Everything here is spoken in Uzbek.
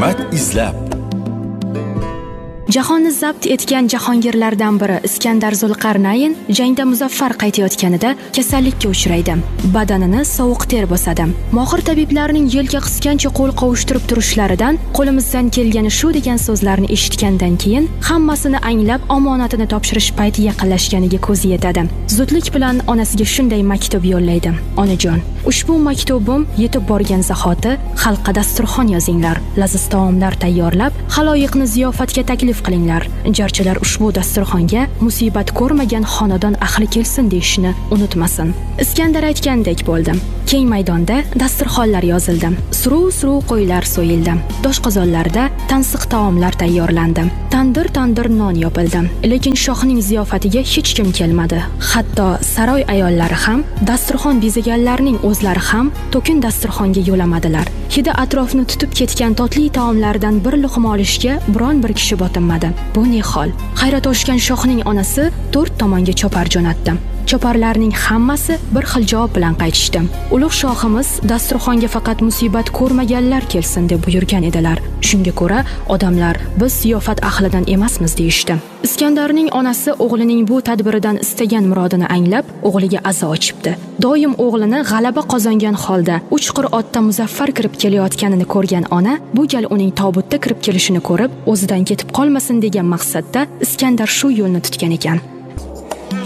hikmat izlab. Jahonni zabt etgan jahongirlardan biri Iskandar Zulqarnayn jangda muzaffar qaytayotganida kasallikka uchraydi. Badanini sovuq ter bosadi. Mohir tabiblarning yelka qisgancha qo'l qovushtirib turishlaridan qo'limizdan kelgani shu degan so'zlarni eshitgandan keyin hammasini anglab omonatini topshirish payti yaqinlashganiga ko'zi yetadi. Zudlik bilan onasiga shunday maktub yo'llaydi. Onajon, ushbu maktubim yetib borgan zahoti xalqqa dasturxon yozinglar, laziz taomlar tayyorlab, haloyiqni ziyofatga taklif qilinglar. Jarchilar ushbu dasturxonga musibat ko'rmagan xonadon ahli kelsin deyishni unutmasin. Iskandar aytgandek bo'ldi. Keng maydonda dasturxonlar yozildi. Suruv qo'ylar so'yildi. Doshqozonlarda tansiq taomlar tayyorlandi. Tandir non yopildi. Lekin shohning ziyofatiga hech kim kelmadi. Hatto saroy ayollari ham, dasturxon bezaganlarning o'zlari ham to'kin dasturxonga yo'lamadilar. Hidi atrofni tutib ketgan totli taomlardan bir luqma olishga biron bir kishi botinmadi. Bu ne hol? Hayrat oshgan shohning onasi 4 tomonga chopar jo'natdi. Choparlarning hammasi bir xil javob bilan qaytishdi. Ulug' shohimiz dasturxonga faqat musibat ko'rmaganlar kelsin deb buyurgan edilar. Shunga ko'ra odamlar biz ziyofat ahlidan emasmiz deyishdi. Iskandarning onasi o'g'lining bu tadbiridan istagan murodini anglab, o'g'liga azo ochibdi. Doim o'g'lini g'alaba qozongan holda uchqir otda muzaffar kirib kelayotganini ko'rgan ona bu gal uning tobutda kirib kelishini ko'rib, o'zidan ketib qolmasin degan maqsadda Iskandar shu yo'lni tutgan ekan.